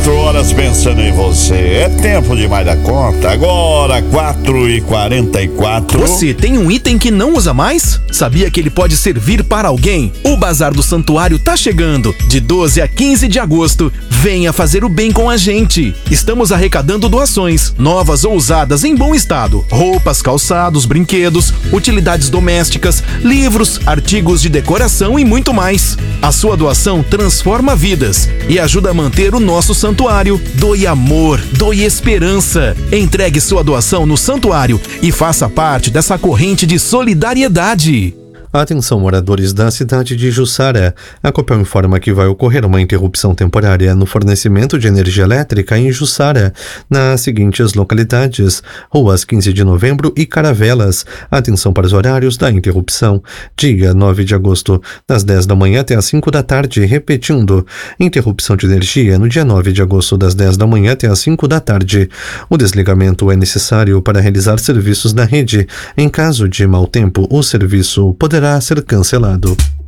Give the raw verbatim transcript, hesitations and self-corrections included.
quatro horas pensando em você. É tempo de mais da conta. Agora, quatro e quarenta e quatro. Você tem um item que não usa mais? Sabia que ele pode servir para alguém? O Bazar do Santuário tá chegando. De doze a quinze de agosto, venha fazer o bem com a gente. Estamos arrecadando doações, novas ou usadas em bom estado. Roupas, calçados, brinquedos, utilidades domésticas, livros, artigos de decoração e muito mais. A sua doação transforma vidas e ajuda a manter o nosso santuário. Doe amor, doe esperança. Entregue sua doação no santuário e faça parte dessa corrente de solidariedade. Atenção, moradores da cidade de Jussara. A Copel informa que vai ocorrer uma interrupção temporária no fornecimento de energia elétrica em Jussara, nas seguintes localidades: Ruas quinze de novembro e Caravelas. Atenção para os horários da interrupção. Dia nove de agosto, das dez da manhã até as cinco da tarde. Repetindo, interrupção de energia no dia nove de agosto, das dez da manhã até as cinco da tarde. O desligamento é necessário para realizar serviços da rede. Em caso de mau tempo, o serviço poderá ser cancelado.